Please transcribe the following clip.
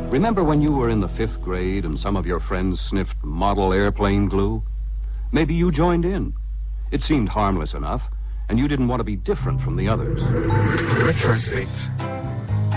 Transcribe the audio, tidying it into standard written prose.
Remember when you were in the 5th grade and some of your friends sniffed model airplane glue? Maybe you joined in. It seemed harmless enough, and you didn't want to be different from the others. Retrospect.